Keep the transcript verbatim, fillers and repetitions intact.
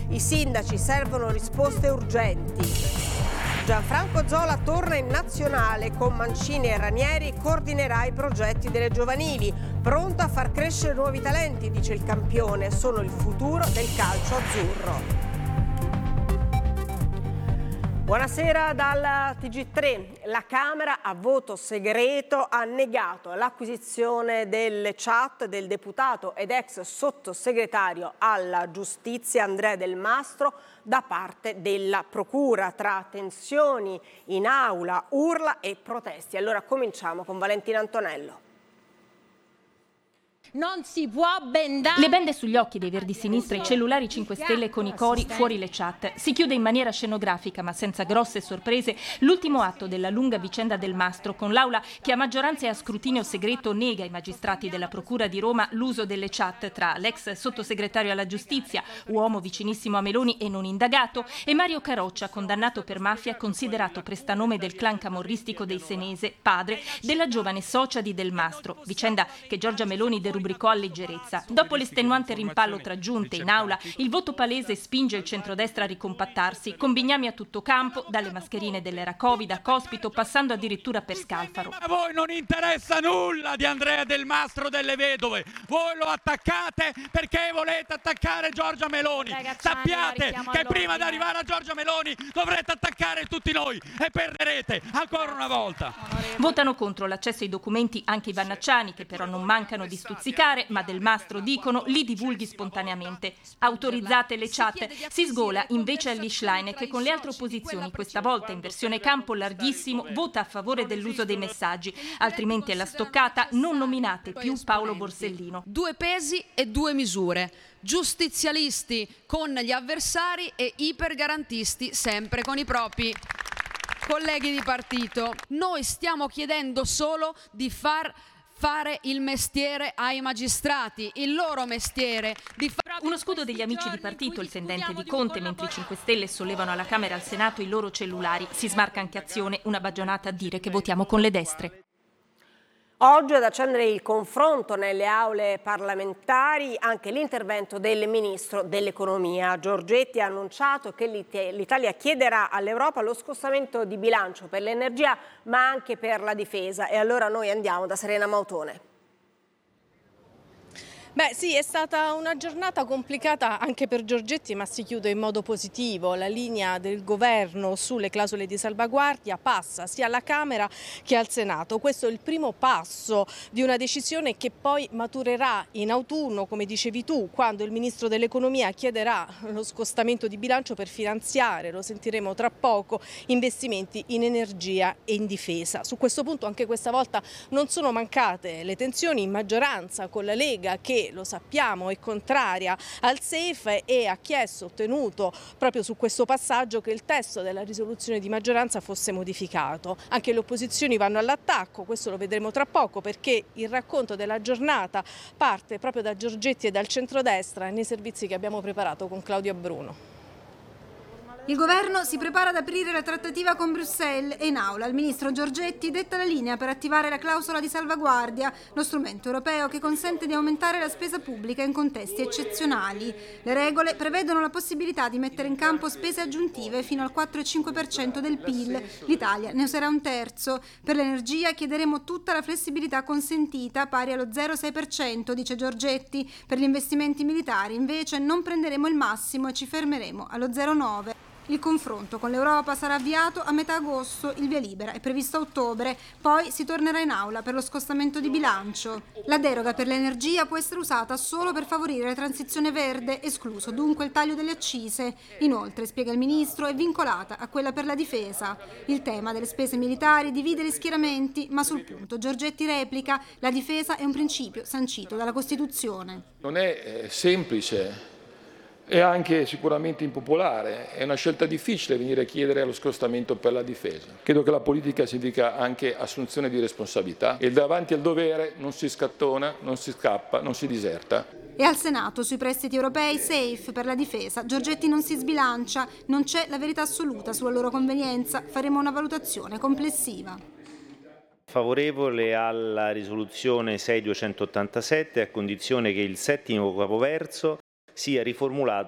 I sindaci servono risposte urgenti. Gianfranco Zola torna in nazionale, con Mancini e Ranieri coordinerà i progetti delle giovanili. Pronto a far crescere nuovi talenti, dice il campione, sono il futuro del calcio azzurro. Buonasera dalla T G tre. La Camera a voto segreto ha negato l'acquisizione delle chat del deputato ed ex sottosegretario alla giustizia Andrea Del Mastro da parte della Procura, tra tensioni in aula, urla e proteste. Allora cominciamo con Valentina Antonello. Non si può bendare. Le bende sugli occhi dei Verdi Sinistra, i cellulari cinque Stelle con i cori, fuori le chat. Si chiude in maniera scenografica, ma senza grosse sorprese, l'ultimo atto della lunga vicenda Del Mastro, con l'Aula che a maggioranza e a scrutinio segreto nega ai magistrati della Procura di Roma l'uso delle chat tra l'ex sottosegretario alla giustizia, uomo vicinissimo a Meloni e non indagato, e Mario Caroccia, condannato per mafia, considerato prestanome del clan camorristico dei Senese, padre della giovane socia di Del Mastro, vicenda che Giorgia Meloni derubricò rubricò a leggerezza. Dopo l'estenuante rimpallo tra giunte in aula, il voto palese spinge il centrodestra a ricompattarsi, con bignami a tutto campo, dalle mascherine dell'era Covid a Cospito, passando addirittura per Scalfaro. A voi non interessa nulla di Andrea Del Mastro delle Vedove, voi lo attaccate perché volete attaccare Giorgia Meloni. Sappiate che prima di arrivare a Giorgia Meloni dovrete attaccare tutti noi e perderete ancora una volta. Votano contro l'accesso ai documenti anche i Vannacciani, che però non mancano di stuzzicare, ma Del Mastro, dicono, li divulghi spontaneamente. Autorizzate le chat. Si sgola invece Elly Schlein, che con le altre opposizioni, questa volta in versione campo larghissimo, vota a favore dell'uso dei messaggi. Altrimenti alla stoccata non nominate più Paolo Borsellino. Due pesi e due misure. Giustizialisti con gli avversari e ipergarantisti sempre con i propri colleghi di partito. Noi stiamo chiedendo solo di far fare il mestiere ai magistrati, il loro mestiere. Di fa- Uno scudo degli amici di partito, il tendente di Conte, mentre i cinque Stelle sollevano alla Camera e al Senato i loro cellulari. Si smarca anche Azione, una bagionata a dire che votiamo con le destre. Oggi ad accendere il confronto nelle aule parlamentari anche l'intervento del Ministro dell'Economia. Giorgetti ha annunciato che l'Italia chiederà all'Europa lo scostamento di bilancio per l'energia ma anche per la difesa. E allora noi andiamo da Serena Mautone. Beh sì, è stata una giornata complicata anche per Giorgetti, ma si chiude in modo positivo. La linea del governo sulle clausole di salvaguardia passa sia alla Camera che al Senato. Questo è il primo passo di una decisione che poi maturerà in autunno, come dicevi tu, quando il Ministro dell'Economia chiederà lo scostamento di bilancio per finanziare, lo sentiremo tra poco, investimenti in energia e in difesa. Su questo punto anche questa volta non sono mancate le tensioni in maggioranza con la Lega, che lo sappiamo è contraria al safe e ha chiesto, ottenuto proprio su questo passaggio, che il testo della risoluzione di maggioranza fosse modificato. Anche le opposizioni vanno all'attacco, questo lo vedremo tra poco, perché il racconto della giornata parte proprio da Giorgetti e dal centrodestra nei servizi che abbiamo preparato con Claudia Bruno. Il governo si prepara ad aprire la trattativa con Bruxelles e in aula il ministro Giorgetti detta la linea per attivare la clausola di salvaguardia, lo strumento europeo che consente di aumentare la spesa pubblica in contesti eccezionali. Le regole prevedono la possibilità di mettere in campo spese aggiuntive fino al quattro virgola cinque per cento del P I L. L'Italia ne userà un terzo. Per l'energia chiederemo tutta la flessibilità consentita, pari allo zero virgola sei per cento, dice Giorgetti. Per gli investimenti militari invece non prenderemo il massimo e ci fermeremo allo zero virgola nove per cento. Il confronto con l'Europa sarà avviato a metà agosto, il via libera è previsto a ottobre, poi si tornerà in aula per lo scostamento di bilancio. La deroga per l'energia può essere usata solo per favorire la transizione verde, escluso dunque il taglio delle accise. Inoltre, spiega il ministro, è vincolata a quella per la difesa. Il tema delle spese militari divide gli schieramenti, ma sul punto Giorgetti replica: la difesa è un principio sancito dalla Costituzione. Non è eh, semplice. È anche sicuramente impopolare, è una scelta difficile venire a chiedere lo scostamento per la difesa. Credo che la politica significa anche assunzione di responsabilità e davanti al dovere non si scattona, non si scappa, non si diserta. E al Senato sui prestiti europei safe per la difesa Giorgetti non si sbilancia, non c'è la verità assoluta sulla loro convenienza, faremo una valutazione complessiva. Favorevole alla risoluzione sei duecentottantasette a condizione che il settimo capoverso sia riformulato